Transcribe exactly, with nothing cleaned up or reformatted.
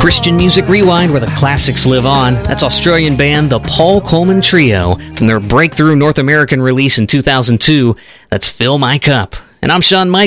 Christian Music Rewind, where the classics live on. That's Australian band the Paul Coleman Trio from their breakthrough North American release in two thousand two. That's Fill My Cup. And I'm Shawn Michaels.